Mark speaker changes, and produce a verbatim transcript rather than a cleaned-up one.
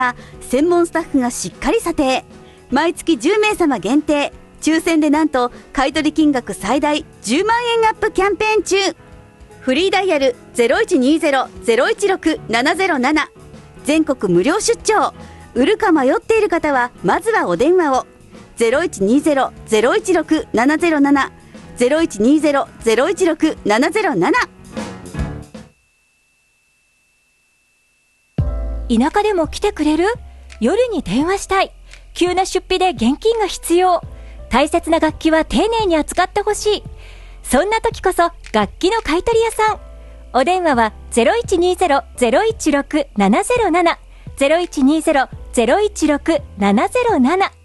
Speaker 1: 専門スタッフがしっかり査定。毎月じゅうめいさま限定、抽選でなんと買取金額最大じゅうまんえんアップキャンペーン中。フリーダイヤル ゼロいちにーゼロ ゼロいちろく ななゼロなな、全国無料出張。売るか迷っている方はまずはお電話を。 ゼロいちにーゼロ ゼロいちろく ななゼロなな ゼロいちにーゼロ ゼロいちろく ななゼロなな。
Speaker 2: 田舎でも来てくれる？夜に電話したい。急な出費で現金が必要。大切な楽器は丁寧に扱ってほしい。そんな時こそ楽器の買い取り屋さん。お電話は ゼロいちにーゼロ ゼロいちろく ななゼロなな ゼロいちにーゼロ ゼロいちろく ななゼロなな。